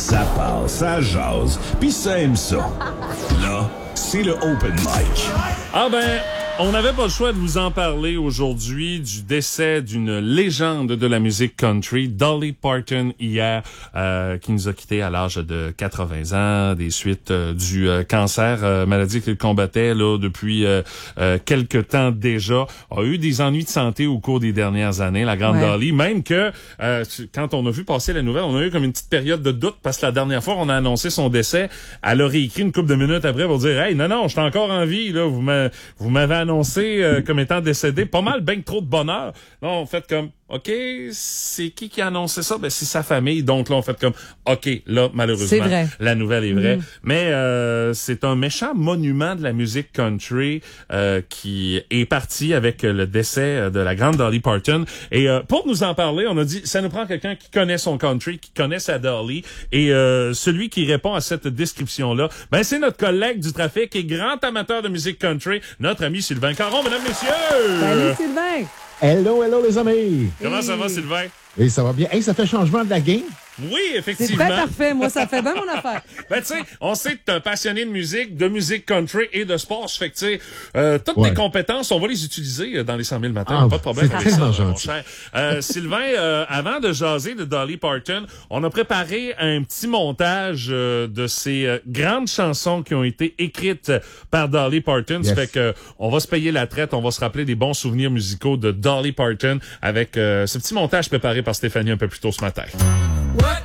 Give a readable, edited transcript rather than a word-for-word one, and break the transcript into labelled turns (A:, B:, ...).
A: Ça parle, ça jase, pis ça aime ça. Là, c'est le Open Mic.
B: Ah ben, on n'avait pas le choix de vous en parler aujourd'hui du décès d'une légende de la musique country, Dolly Parton, hier, qui nous a quittés à l'âge de 80 ans, des suites du cancer, maladie qu'il combattait là depuis quelque temps déjà. A eu des ennuis de santé au cours des dernières années, la grande Dolly, même que quand on a vu passer la nouvelle, on a eu comme une petite période de doute parce que la dernière fois on a annoncé son décès, elle a réécrit une couple de minutes après pour dire « Hey, non, je suis encore en vie, là, vous m'avez annoncé comme étant décédé, pas mal, ben trop de bonheur. » Non, on fait comme OK, c'est qui a annoncé ça? Ben, c'est sa famille. Donc là, on fait comme OK, là, malheureusement, la nouvelle est vraie. Mais c'est un méchant monument de la musique country qui est parti avec le décès de la grande Dolly Parton. Et pour nous en parler, on a dit, ça nous prend quelqu'un qui connaît son country, qui connaît sa Dolly. Et celui qui répond à cette description-là, ben c'est notre collègue du trafic et grand amateur de musique country, notre ami Sylvain Caron, mesdames, messieurs!
C: Salut Sylvain!
D: Hello les amis!
B: Comment ça va, Sylvain?
D: Et ça va bien. Hey, ça fait changement de la game?
B: Oui, effectivement.
C: C'est bien parfait. Moi, ça fait bien mon affaire.
B: Ben, tu sais, on sait que t'es un passionné de musique country et de sport. Fait que, tu sais, toutes tes compétences, on va les utiliser dans les 100 000 matins. Pas de problème avec ça, mon cher. Sylvain, avant de jaser de Dolly Parton, on a préparé un petit montage de ces grandes chansons qui ont été écrites par Dolly Parton. Ça fait que on va se payer la traite, on va se rappeler des bons souvenirs musicaux de Dolly Parton avec ce petit montage préparé par Stéphanie un peu plus tôt ce matin.
E: What